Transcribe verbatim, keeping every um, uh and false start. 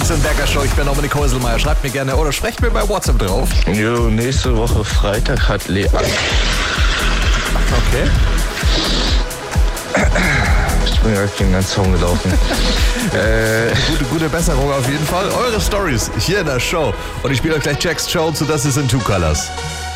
Wecker Show. Ich bin Dominik Häuselmeier. Schreibt mir gerne oder sprecht mir bei WhatsApp drauf. Jo, nächste Woche Freitag hat Lea. Okay. Ich bin gerade gegen einen Zaun gelaufen. äh, gute, gute Besserung auf jeden Fall. Eure Stories hier in der Show. Und ich spiele euch gleich Jax Jones und das ist in Two Colors.